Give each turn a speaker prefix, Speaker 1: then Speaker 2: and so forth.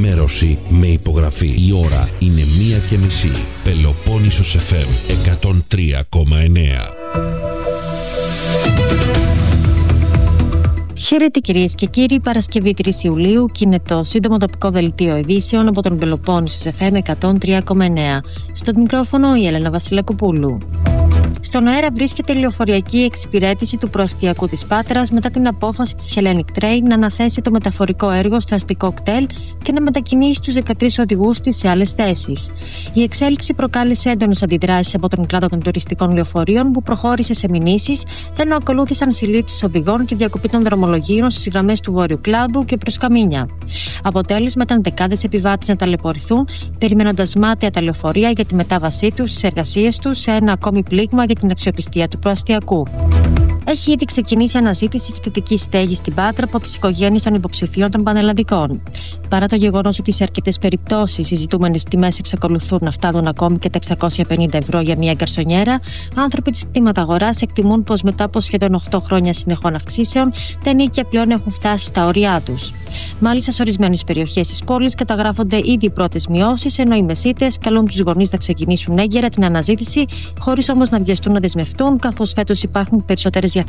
Speaker 1: ενημέρωση με υπογραφή. Η ώρα είναι 1:30. Πελοπόννησος FM 103,9.
Speaker 2: Χαίρετε κυρίες και κύριοι, Παρασκευή 3 Ιουλίου και είναι το σύντομο τοπικό δελτίο ειδήσεων από τον Πελοπόννησος FM 103,9. Στο μικρόφωνο η Έλενα Βασιλακοπούλου. Στον αέρα βρίσκεται η λεωφοριακή εξυπηρέτηση του προαστιακού της Πάτρας μετά την απόφαση της Hellenic Train να αναθέσει το μεταφορικό έργο στο αστικό κτέλ και να μετακινήσει τους 13 οδηγούς της σε άλλες θέσεις. Η εξέλιξη προκάλεσε έντονες αντιδράσεις από τον κλάδο των τουριστικών λεωφορείων που προχώρησε σε μηνύσεις, ενώ ακολούθησαν συλλήψεις οδηγών και διακοπή των δρομολογίων στις γραμμές του Βόρειου Κλάδου και προς Καμίνια. Αποτέλεσμα ήταν δεκάδες επιβάτες να ταλαιπωρηθούν, περιμένοντας μάταια τα λεωφορεία για τη μετάβασή τους στις εργασίες τους σε ένα ακόμη πλήγμα για την αξιοπιστία του προαστιακού. Έχει ήδη ξεκινήσει αναζήτηση φοιτητική στέγη στην Πάτρα από τις οικογένειες των υποψηφίων των πανελλαδικών. Παρά το γεγονός ότι σε αρκετές περιπτώσεις οι ζητούμενες τιμές εξακολουθούν να φτάνουν ακόμη και τα 650 ευρώ για μια γκαρσονιέρα, άνθρωποι της κτηματαγοράς εκτιμούν πως μετά από σχεδόν 8 χρόνια συνεχών αυξήσεων, τα ενοίκια πλέον έχουν φτάσει στα όρια τους. Μάλιστα, σε ορισμένες περιοχές της πόλης καταγράφονται ήδη οι πρώτες μειώσεις, ενώ οι μεσίτες καλούν τους γονείς να ξεκινήσουν έγκαιρα την αναζήτηση, χωρίς όμως να βιαστούν να δεσμευτούν, καθώς φέτος υπάρχουν περισσότερες